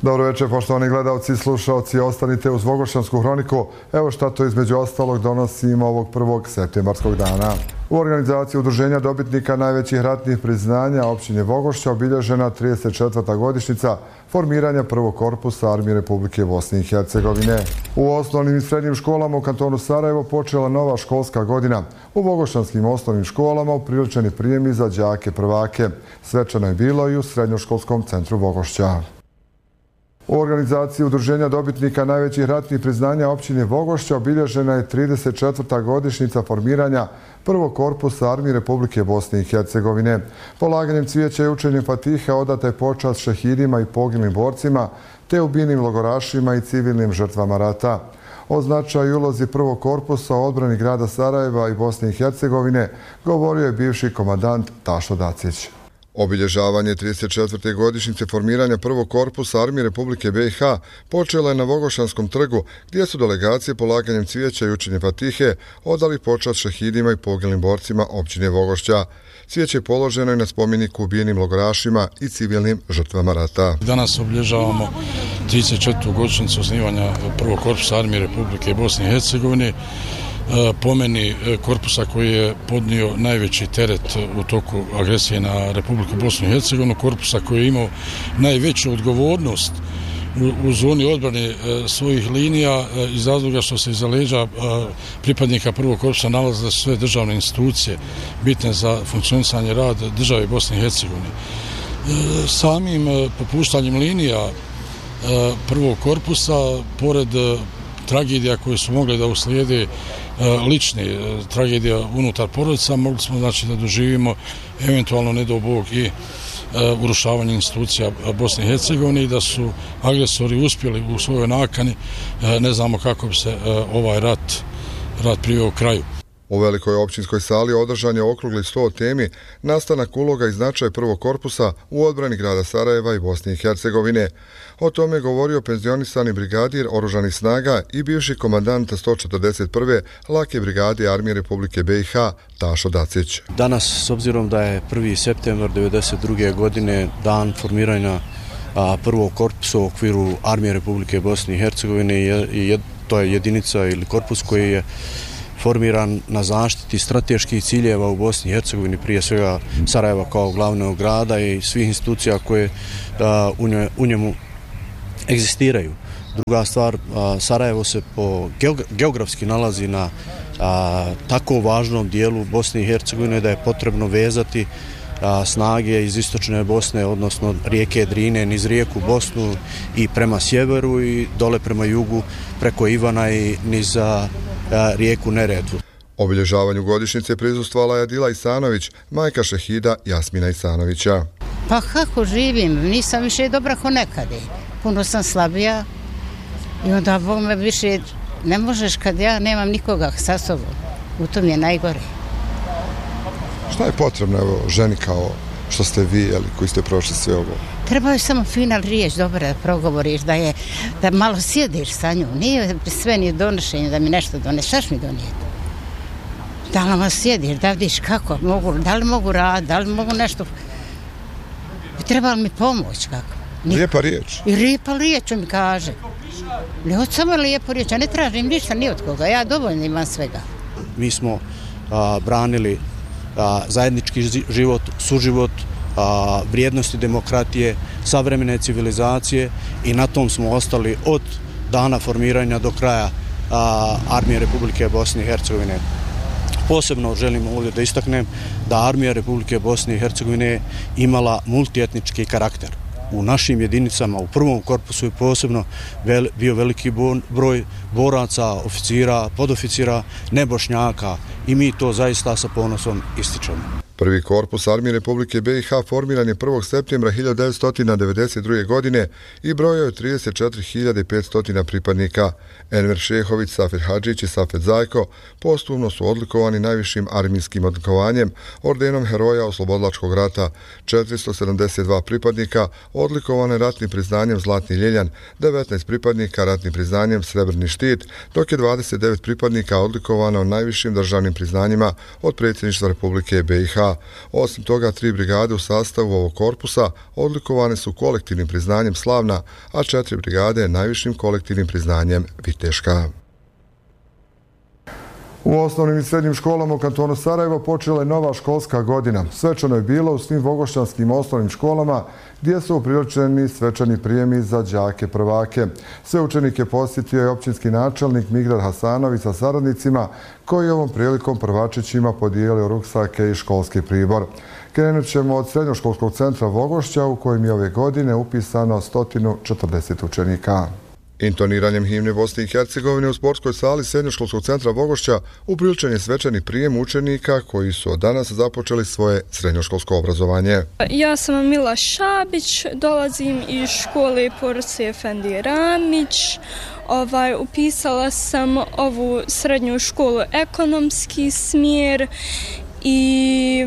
Dobro večer, poštovani gledalci i slušalci, ostanite uz Vogošćansku hroniku. Evo šta to između ostalog donosimo ovog 1. septembarskog dana. U organizaciji udruženja dobitnika najvećih ratnih priznanja općine Vogošća obilježena 34. godišnjica formiranja prvog korpusa Armije Republike Bosne i Hercegovine. U osnovnim i srednjim školama u kantonu Sarajevo počela nova školska godina. U vogošćanskim osnovnim školama upriličeni prijemi za đake prvake. Svečano je bilo i u srednjoškolskom centru Vogošća. U organizaciji udruženja dobitnika najvećih ratnih priznanja općine Vogošća obilježena je 34. godišnjica formiranja prvog korpusa Armije Republike Bosne i Hercegovine. Polaganjem cvijeća i učenjem Fatihe odata je počast šehidima i poginulim borcima, te ubijenim logorašima i civilnim žrtvama rata. O značaju i ulozi prvog korpusa u odbrani grada Sarajeva i Bosne i Hercegovine govorio je bivši komandant Tašo Dacić. Obilježavanje 34. godišnjice formiranja prvog korpusa Armije Republike BiH počela je na Vogošćanskom trgu, gdje su delegacije polaganjem cvijeća i učenjem Fatihe odali počast šehidima i poginulim borcima općine Vogošća. Cvijeće je položeno i na spomeniku ubijenim logorašima i civilnim žrtvama rata. Danas obilježavamo 34. godišnjicu osnivanja prvog korpusa Armije Republike Bosne i Hercegovine. Po meni korpusa koji je podnio najveći teret u toku agresije na Republiku Bosnu i Hercegovinu, korpusa koji je imao najveću odgovornost u zoni odbrane svojih linija iz razloga što se iza leđa pripadnika prvog korpusa nalaze sve državne institucije bitne za funkcionisanje rada države Bosne i Hercegovine. Samim popuštanjem linija prvog korpusa, pored tragedija koje su mogle da uslijede lične tragedija unutar porodica, mogli smo da doživimo eventualno, ne dao Bog, i urušavanje institucija Bosne i Hercegovine i da su agresori uspjeli u svojoj nakani. Ne znamo kako bi se ovaj rat priveo kraju. U velikoj općinskoj sali održan je okrugli sto o temi nastanak uloga i značaj prvog korpusa u odbrani grada Sarajeva i Bosne i Hercegovine. O tome je govorio penzionisani brigadir oružanih snaga i bivši komandant 141. lake brigade Armije Republike BiH Tašo Dacić. Danas, s obzirom da je 1. septembar 1992. godine dan formiranja prvog korpusa u okviru Armije Republike Bosne i Hercegovine, to je jedinica ili korpus koji je formiran na zaštiti strateških ciljeva u Bosni i Hercegovini, prije svega Sarajeva kao glavnog grada i svih institucija koje u njemu egzistiraju. Druga stvar, Sarajevo se geografski nalazi na tako važnom dijelu Bosne i Hercegovine da je potrebno vezati snage iz istočne Bosne, odnosno rijeke Drine, niz rijeku Bosnu i prema sjeveru i dole prema jugu preko Ivana i niz rijeku Neretvu. Obilježavanju godišnjice prisustvovala je Adila Isanović, majka šehida Jasmina Isanovića. Pa kako živim, nisam više dobra ko nekada. Puno sam slabija i onda Bog me više ne možeš kad ja nemam nikoga sa sobom. U tom je najgore. Šta je potrebno ženi kao što ste vi, koji ste prošli sve ovo? Treba je samo fina riječ, dobro da progovoriš, da malo sjediš sa njom. Nije sve ni donošenje da mi nešto doneš. Šaš mi donijeti? Da li sjediš, da vidiš kako mogu, da li mogu raditi, da li mogu nešto. Treba li mi pomoć kako? Lijepa riječ. I lijepa riječ mi kaže. Ne od samo lijepo riječ, ja ne tražim ništa ni od koga, ja dovoljno imam svega. Mi smo branili zajednički život, suživot, vrijednosti demokratije, savremene civilizacije i na tom smo ostali od dana formiranja do kraja Armije Republike Bosne i Hercegovine. Posebno želim ovdje da istaknem da Armija Republike Bosne i Hercegovine imala multietnički karakter. U našim jedinicama, u prvom korpusu je posebno bio veliki broj boraca, oficira, podoficira, nebošnjaka i mi to zaista sa ponosom ističemo. Prvi korpus Armije Republike BiH formiran je 1. septembra 1992. godine i brojao je 34.500 pripadnika. Enver Šehović, Safet Hadžić i Safet Zajko posthumno su odlikovani najvišim armijskim odlikovanjem, ordenom Heroja oslobodilačkog rata. 472 pripadnika odlikovane ratnim priznanjem Zlatni Ljeljan, 19 pripadnika ratnim priznanjem Srebrni štit, dok je 29 pripadnika odlikovano najvišim državnim priznanjima od predsjedništva Republike BiH. korpusa. Osim toga, 3 brigade u sastavu ovog korpusa odlikovane su kolektivnim priznanjem Slavna, a 4 brigade najvišim kolektivnim priznanjem Viteška. U osnovnim i srednjim školama u kantonu Sarajevo počela je nova školska godina. Svečano je bilo u svim vogošćanskim osnovnim školama gdje su upriličeni svečani prijemi za đake prvake. Sve učenike posjetio je općinski načelnik Migdad Hasanović sa saradnicima koji ovom prilikom prvačićima podijelio ruksake i školski pribor. Krenut ćemo od srednjoškolskog centra Vogošća u kojem je ove godine upisano 140 učenika. Intoniranjem himne Bosne i Hercegovine u sportskoj sali srednjoškolskog centra Vogošća upriličen je svečani prijem učenika koji su od danas započeli svoje srednjoškolsko obrazovanje. Ja sam Mila Šabić, dolazim iz škole porodice Efendije Ramić. Upisala sam ovu srednju školu ekonomski smjer i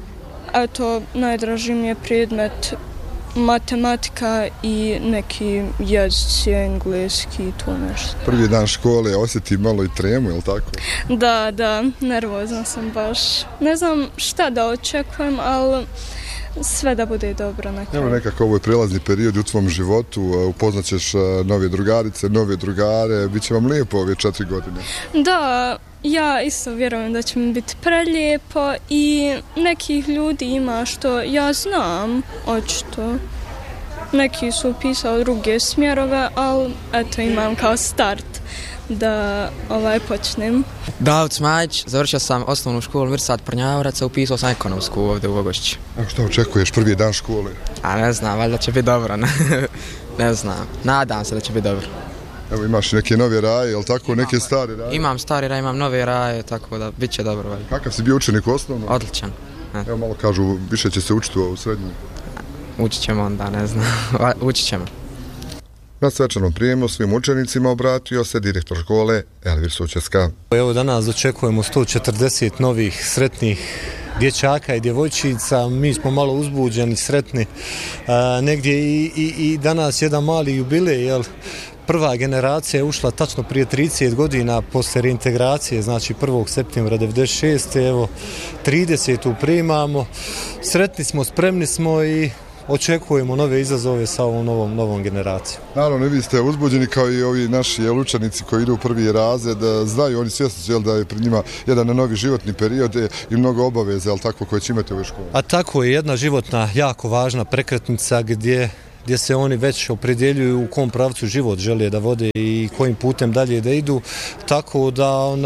najdraži mi je predmet matematika i neki jezici, engleski i to nešto. Prvi dan škole osjeti malo i tremu, je li tako? Da, nervozna sam baš. Ne znam šta da očekujem, ali sve da bude dobro na kraju. Evo nekako ovo je prelazni period u tvom životu, upoznat ćeš nove drugarice, nove drugare, bit će vam lijepo ove 4 godine. Da, ja isto vjerujem da će mi biti prelijepo i nekih ljudi ima što ja znam, očito. Neki su upisali druge smjerove, ali eto imam kao start da počnem. Davut Smajić, završio sam osnovnu školu Mirsad Prnjavorac, upisao sam ekonomsku ovdje u Vogošći. A što očekuješ prvi dan škole? A ne znam, valjda će biti dobro. Ne znam, nadam se da će biti dobro. Evo imaš neke nove raje, je li tako, neke stare raje? Imam stare raje, imam nove raje, tako da bit će dobro. Valjda. Kakav si bio učenik u osnovnom? Odličan. Evo malo kažu, više će se učiti u srednjem. Učit ćemo onda, ne znam, učit ćemo. Na svečanom prijemu svim učenicima obratio se direktor škole Elvir Sučeska. Evo danas očekujemo 140 novih sretnih dječaka i djevojčica, mi smo malo uzbuđeni, sretni. Negdje i danas jedan mali jubilej, jel? Prva generacija je ušla tačno prije 30 godina poslije reintegracije, znači 1. septembra 1996. Evo 30. primamo, sretni smo, spremni smo i očekujemo nove izazove sa ovom novom generacijom. Naravno, vi ste uzbuđeni kao i ovi naši učenici koji idu u prvi razred, znaju, oni svjesni su da je pred njima jedan novi životni period i mnogo obaveze, ali tako, koje će imati u ovoj školi. A tako je jedna životna, jako važna prekretnica gdje se oni već opredjeljuju u kom pravcu život žele da vode i kojim putem dalje da idu, tako da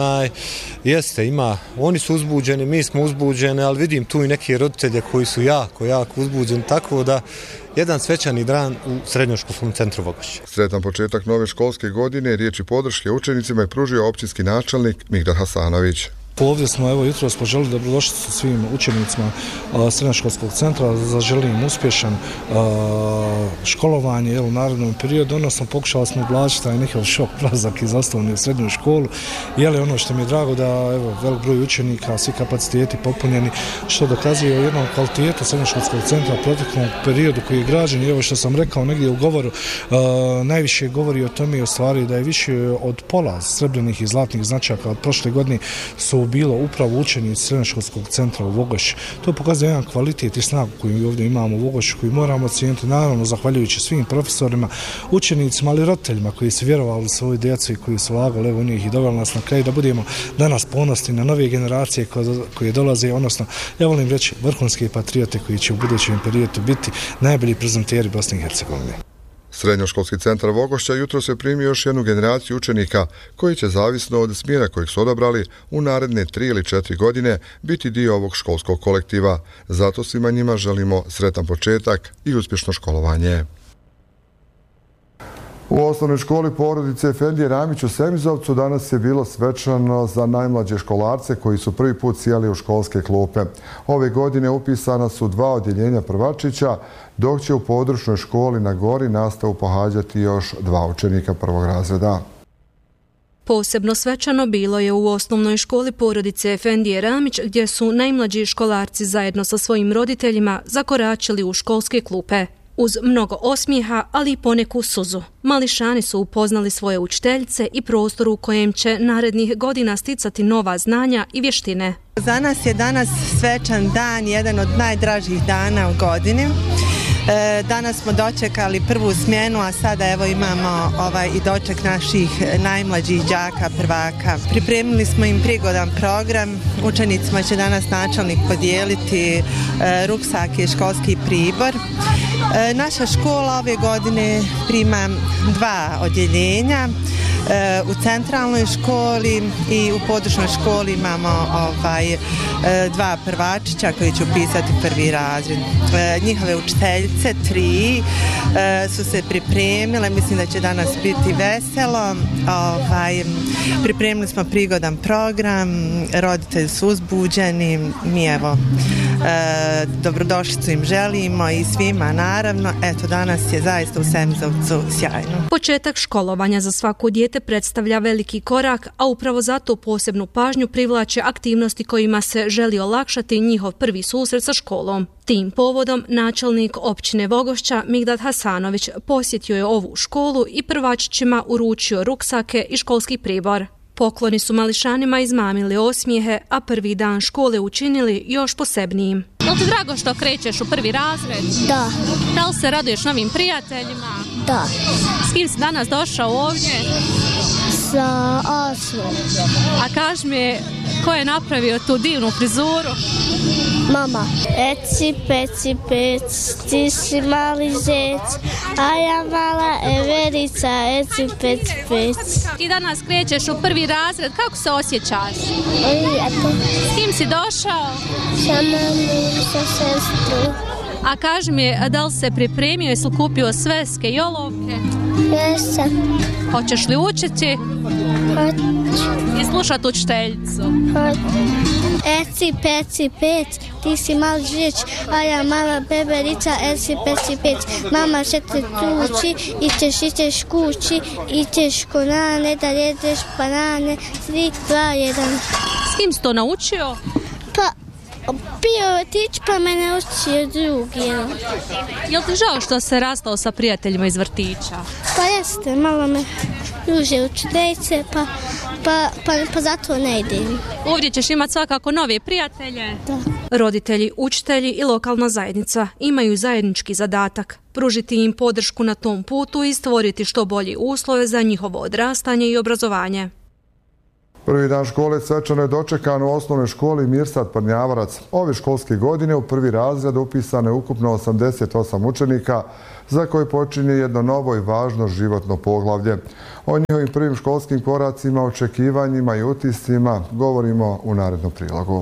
oni su uzbuđeni, mi smo uzbuđeni, ali vidim tu i neke roditelje koji su jako uzbuđeni, tako da jedan svečani dan u srednjoškolskom centru Vogošća. Sretan početak nove školske godine, riječi podrške učenicima je pružio općinski načelnik Migdad Hasanović. Ovdje smo jutros poželili dobrodošlicu svim učenicima srednjoškolskog centra, zaželim im uspješan školovanje u narednom periodu, odnosno pokušali smo ublažiti taj njihov šok prelazak iz osnovne u srednju školu. Ono što mi je drago da velik broj učenika, svi kapaciteti popunjeni, što dokazuje o jednom kvalitetu srednjoškolskog centra u proteklom periodu koji je građen i ovo što sam rekao negdje u govoru, najviše govori o tome u stvari da je više od pola srebrnih i zlatnih značaka od prošle godine su bilo upravo učenici srednjoškolskog centra u Vogošću. To pokazuje jedan kvalitet i snagu koju ovdje imamo u Vogošću, koju moramo cijeniti, naravno zahvaljujući svim profesorima, učenicima, ali roditeljima koji su vjerovali svoju djecu i koji su ulagali u njih i doveli nas na kraj da budemo danas ponosni na nove generacije koje dolaze, odnosno, ja volim reći, vrhunske patriote koji će u budućem periodu biti najbolji prezenteri Bosne i Hercegovine. Srednjoškolski centar Vogošća jutro se primio još jednu generaciju učenika koji će, zavisno od smjera kojeg su odabrali, u naredne 3 ili 4 godine biti dio ovog školskog kolektiva. Zato svima njima želimo sretan početak i uspješno školovanje. U osnovnoj školi porodice Efendije Ramić u Semizovcu danas je bilo svečano za najmlađe školarce koji su prvi put sjeli u školske klupe. Ove godine upisana su 2 odjeljenja prvačića, dok će u područnoj školi na Gori nastavu pohađati još 2 učenika prvog razreda. Posebno svečano bilo je u osnovnoj školi porodice Efendije Ramić, gdje su najmlađi školarci zajedno sa svojim roditeljima zakoračili u školske klupe. Uz mnogo osmijeha, ali i poneku suzu, mališani su upoznali svoje učiteljice i prostor u kojem će narednih godina sticati nova znanja i vještine. Za nas je danas svečan dan, jedan od najdražih dana u godini. Danas smo dočekali prvu smjenu, a sada evo imamo i doček naših najmlađih đaka, prvaka. Pripremili smo im prigodan program, učenicima će danas načelnik podijeliti ruksak i školski pribor. Naša škola ove godine prima 2 odjeljenja. U centralnoj školi i u područnoj školi imamo 2 prvačića koji će upisati prvi razred. Njihove učiteljice, 3, su se pripremile, mislim da će danas biti veselo. Pripremili smo prigodan program, roditelji su uzbuđeni, mi evo dobrodošlicu im želimo i svima naravno. Eto, danas je zaista u Semizovcu sjajno. Početak školovanja za svako dijete predstavlja veliki korak, a upravo zato posebnu pažnju privlače aktivnosti kojima se želi olakšati njihov prvi susret sa školom. Tim povodom načelnik općine Vogošća Migdad Hasanović posjetio je ovu školu i prvačićima uručio ruksake i školski pribor. Pokloni su mališanima izmamili osmijehe, a prvi dan škole učinili još posebnijim. Je li ti drago što krećeš u prvi razred? Da. Da li se raduješ novim prijateljima? Da. S kim si danas došao ovdje? Sa Asom. A kaži mi, ko je napravio tu divnu frizuru? Mama. Eci, peci, pec, ti si mali zec, a ja mala Everica, eci, peci, pec. Ti danas krećeš u prvi razred, kako se osjećaš? Lijepo. S kim si došao? Sa mamu, sa sestru. A kaži mi, da li se pripremio, jesi li kupio sveske i olovke? Jesam. Hoćeš li učiti? Hoću. I slušati učiteljicu? Hoću. Eci, peci, pec, ti si mali žić, a ja mala beberica, eci, peci, pec. Mama će te tući, ićeš kući, ićeš konane, da jedeš banane, 3, 2, 1. S kim si to naučio? Pa, bio vrtić, pa me naučio drugi. Jel ti žao što se rastao sa prijateljima iz vrtića? Pa jeste, malo me druže učiteljice, pa zato ne idem. Ovdje ćeš imati svakako nove prijatelje. Da. Roditelji, učitelji i lokalna zajednica imaju zajednički zadatak pružiti im podršku na tom putu i stvoriti što bolje uslove za njihovo odrastanje i obrazovanje. Prvi dan škole svečano je dočekan u osnovnoj školi Mirsad Prnjavarac. Ove školske godine u prvi razred upisano je ukupno 88 učenika za koje počinje jedno novo i važno životno poglavlje. O njihovim prvim školskim koracima, očekivanjima i utiscima govorimo u narednom prilogu.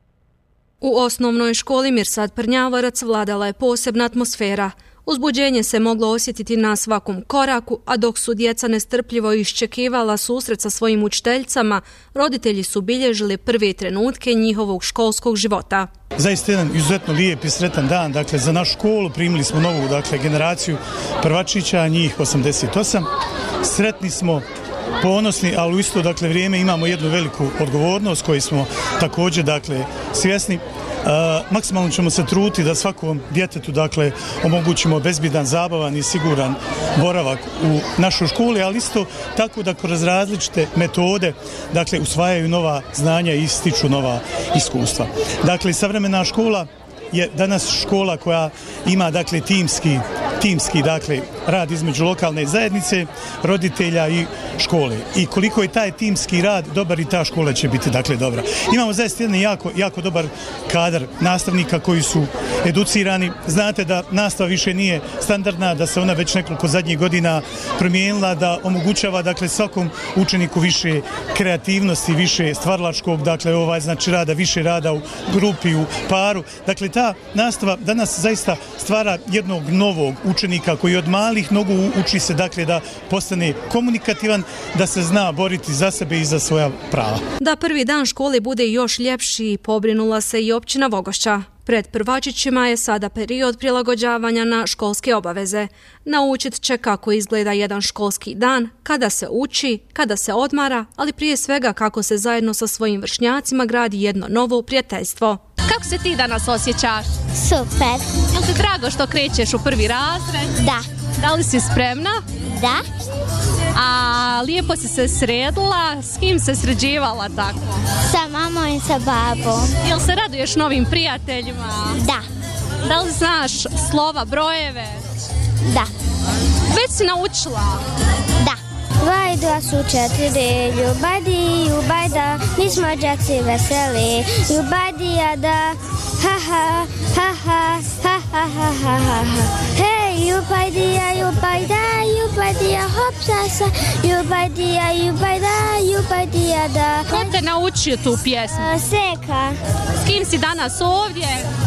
U osnovnoj školi Mirsad Prnjavarac vladala je posebna atmosfera. Uzbuđenje se moglo osjetiti na svakom koraku, a dok su djeca nestrpljivo iščekivala susret sa svojim učiteljicama, roditelji su bilježili prve trenutke njihovog školskog života. Zaista jedan izuzetno lijep i sretan dan. Dakle, za našu školu primili smo novu generaciju prvačića, njih 88. Sretni smo, ponosni, ali u isto vrijeme imamo jednu veliku odgovornost koju smo također svjesni. Maksimalno ćemo se truditi da svakom djetetu omogućimo bezbjedan, zabavan i siguran boravak u našoj školi, ali isto tako da kroz različite metode usvajaju nova znanja i stiču nova iskustva. Savremena škola je danas škola koja ima timski rad između lokalne zajednice, roditelja i škole. I koliko je taj timski rad dobar, i ta škola će biti dobra. Imamo zaista jedan jako dobar kadar nastavnika koji su educirani. Znate da nastava više nije standardna, da se ona već nekoliko zadnjih godina promijenila, da omogućava svakom učeniku više kreativnosti, više stvaralačkog rada, više rada u grupi, u paru. Ta nastava danas zaista stvara jednog novog učenika koji od malih nogu uči se da postane komunikativan, da se zna boriti za sebe i za svoja prava. Da prvi dan škole bude još ljepši, pobrinula se i općina Vogošća. Pred prvačićima je sada period prilagođavanja na školske obaveze. Naučit će kako izgleda jedan školski dan, kada se uči, kada se odmara, ali prije svega kako se zajedno sa svojim vršnjacima gradi jedno novo prijateljstvo. Kako se ti danas osjećaš? Super. Jel ti drago što krećeš u prvi razred? Da. Da li si spremna? Da. A lijepo si se sredila, s kim se sređivala tako? Sa mamom i sa babom. Jel se raduješ novim prijateljima? Da. Da li znaš slova, brojeve? Da. Već si naučila? Da. 2 i 2 su 4, ljubadi, ljubajda, mi smo džaci veseli, ljubadija da, ha ha, ha ha, ha ha ha ha ha ha. Hej, ljubajdija, ljubajda, ljubajdija, hop sasa, ljubajdija, ljubajda, ljubajdija da. Ko te naučio tu pjesmu? Seka. S kim si danas ovdje?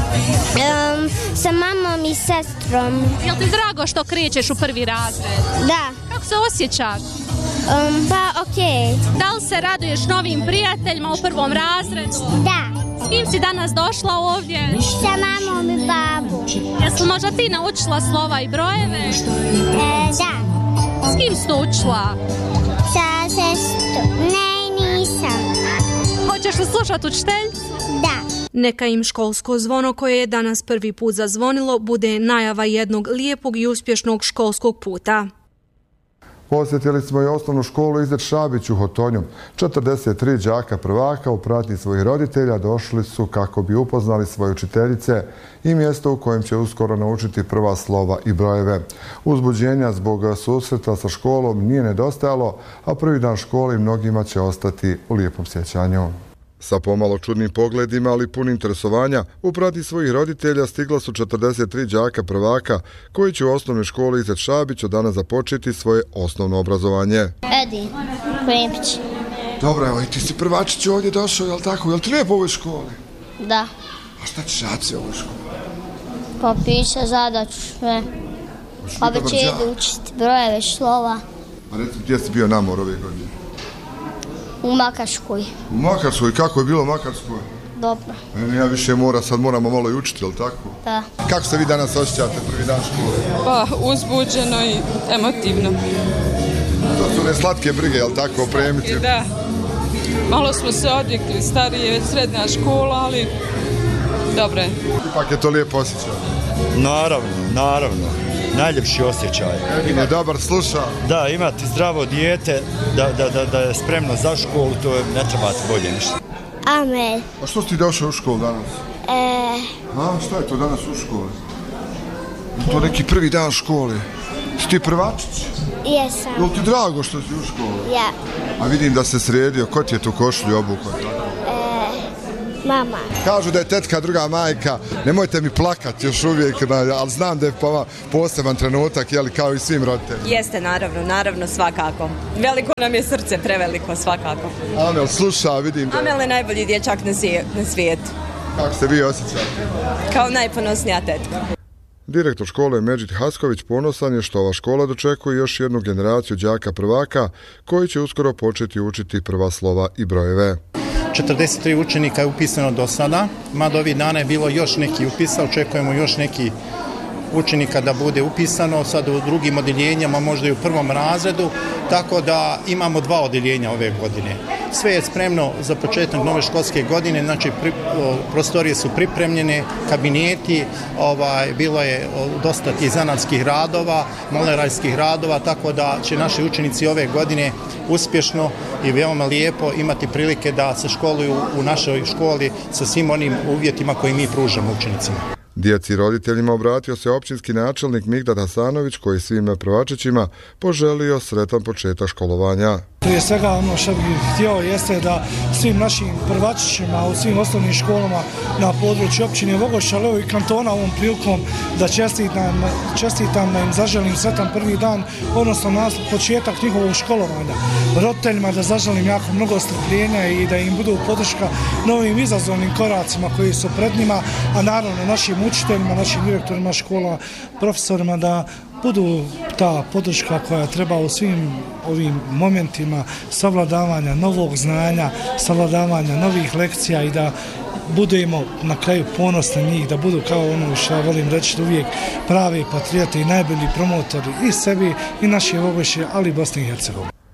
Sa mamom i sestrom. Jel ti drago što krećeš u prvi razred? Da. Kako se osjećaš? Pa okej. Da li se raduješ novim prijateljima u prvom razredu? Da. S kim si danas došla ovdje? Sa mamom i babu. Jesi možda ti naučila slova i brojeve? Da. S kim si to učila? Sa sestrom. Ne, nisam. Hoćeš li slušati učiteljicu? Da. Neka im školsko zvono koje je danas prvi put zazvonilo bude najava jednog lijepog i uspješnog školskog puta. Posjetili smo i osnovnu školu Izet Šabić u Hotonju. 43 đaka prvaka u pratnji svojih roditelja došli su kako bi upoznali svoje učiteljice i mjesto u kojem će uskoro naučiti prva slova i brojeve. Uzbuđenja zbog susreta sa školom nije nedostajalo, a prvi dan škole mnogima će ostati u lijepom sjećanju. Sa pomalo čudnim pogledima, ali pun interesovanja, u pratnji svojih roditelja stigla su 43 đaka prvaka koji će u osnovnoj školi Izet Šabić od danas započeti svoje osnovno obrazovanje. Edi, Prempić. Dobro, evo i ti si prvačić ovdje došao, jel tako? Jel ti lijepo u ovoj školi? Da. A šta ćeš raditi u ovoj školi? Pa piše zadaću sve. Pa već jedu učiti brojeve, slova. A recimo, gdje si bio namor ove godine? U Makarskoj. U Makarskoj? Kako je bilo u Makarskoj? Dobro. Ja više moramo malo i učiti, jel tako? Da. Kako se vi danas osjećate prvi dan škole? Pa, uzbuđeno i emotivno. To su ne slatke brige, jel tako, opremiti? Da. Malo smo se odvikli, stariji je već srednja škola, ali dobro je. Ipak je to lijepo osjećaj. Naravno. Najljepši osjećaj. Egin je dobar, sluša. Da, imati zdravo dijete, da je spremno za školu, to ne trebate bolje ništa. Amel. A što si ti došao u školu danas? Šta je to danas u školi? Je to neki prvi dan škole? Si ti prvačić? Jesam. Je li ti drago što si u školi? Ja. A vidim da se sredio, ko ti je tu košulju obukao? Mama. Kažu da je tetka druga majka, nemojte mi plakati još uvijek, ali znam da je poseban trenutak, jeli, kao i svim roditeljima. Jeste, naravno, svakako. Veliko nam je srce, preveliko, svakako. Amel, sluša, vidim da... Amel je najbolji dječak na svijetu. Kako se vi osjećate? Kao najponosnija tetka. Direktor škole Medžid Hasković ponosan je što ova škola dočekuje još jednu generaciju đaka prvaka koji će uskoro početi učiti prva slova i brojeve. 43 učenika je upisano do sada, mada ovih dana je bilo još neki upisa, očekujemo još neki učenika da bude upisano, sad u drugim odjeljenjama, možda i u prvom razredu, tako da imamo 2 odjeljenja ove godine. Sve je spremno za početak nove školske godine, znači prostorije su pripremljene, kabineti, bilo je dosta tih zanatskih radova, malerajskih radova, tako da će naši učenici ove godine uspješno i veoma lijepo imati prilike da se školuju u našoj školi sa svim onim uvjetima koje mi pružamo učenicima. Djeci i roditeljima obratio se općinski načelnik Migdad Hasanović koji svim prvačićima poželio sretan početak školovanja. Prije svega ono što bih htio jeste da svim našim prvačićima u svim osnovnim školama na području općine Vogošća, ali i kantona ovom prilikom da čestitam da im zaželim sretan prvi dan, odnosno na početak njihovog školovanja. Roditeljima da zaželim jako mnogo strpljenja i da im budu podrška novim izazovnim koracima koji su pred njima, a naravno našim učiteljima, našim direktorima škola, profesorima da budu ta podrška koja treba u svim ovim momentima savladavanja novog znanja, savladavanja novih lekcija i da budemo na kraju ponosni na njih, da budu kao ono što ja volim reći uvijek pravi patrioti i najbolji promotori i sebi i naše Vogošće, ali i Bosne i Hercegovine.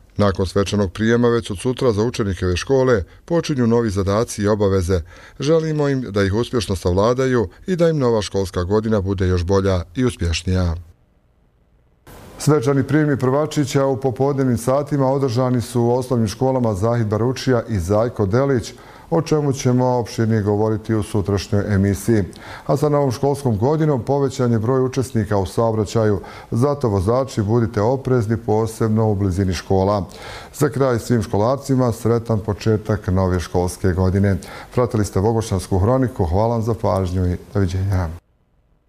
Nakon svečanog prijema već od sutra za učenike ove škole počinju novi zadaci i obaveze. Želimo im da ih uspješno savladaju i da im nova školska godina bude još bolja i uspješnija. Svečani prijemi prvačića u popodnevnim satima održani su u osnovnim školama Zahid Baručija i Zajko Delić, o čemu ćemo opširnije govoriti u sutrašnjoj emisiji. A sa novom školskom godinom povećan je broj učesnika u saobraćaju, zato vozači budite oprezni, posebno u blizini škola. Za kraj svim školarcima sretan početak nove školske godine. Pratili ste Vogošćansku hroniku, hvala vam za pažnju i doviđenja.